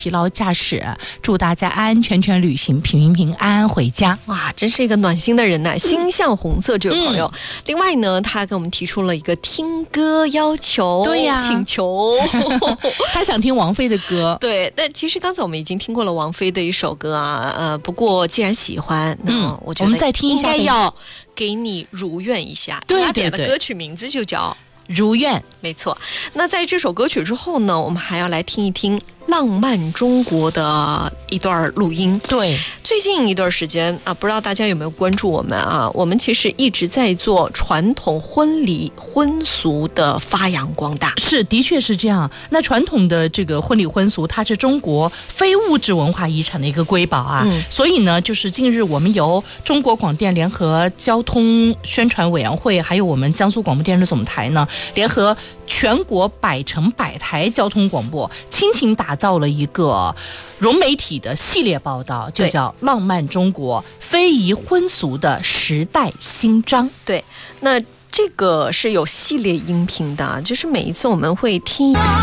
疲劳驾驶，祝大家安安全全旅行，平平安安回家。 哇，真是一个暖心的人呐！心向红色这位朋友，另外呢，他跟我们提出了一个听歌要求， 对呀， 请求， 他想听王菲的歌。 对，但其实刚才我们已经听过了王菲的一首歌啊，不过既然喜欢，那我觉得我们再听一下， 应该要给你如愿一下。 对对对， 他点的歌曲名字就叫如愿， 没错。那在这首歌曲之后呢，我们还要来听一听浪漫中国的一段录音。 对， 最近一段时间啊，不知道大家有没有关注我们啊？我们其实一直在做传统婚礼婚俗的发扬光大。 是，的确是这样。那传统的这个婚礼婚俗，它是中国非物质文化遗产的一个瑰宝啊。所以呢，就是近日我们由中国广电联合交通宣传委员会，还有我们江苏广播电视总台呢，联合全国100城100台交通广播，倾情打造了一个融媒体的系列报道，就叫《浪漫中国：非遗婚俗的时代新章》。 对，那这个是有系列音频的，就是每一次我们会听